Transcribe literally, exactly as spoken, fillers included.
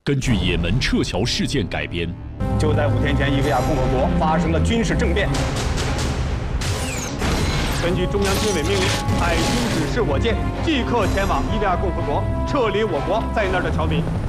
根据也门撤侨事件改编。 就在五天前，伊比利亚共和国发生了军事政变。根据中央军委命令，海军指示火箭即刻前往伊比利亚共和国，撤离我国在那儿的侨民。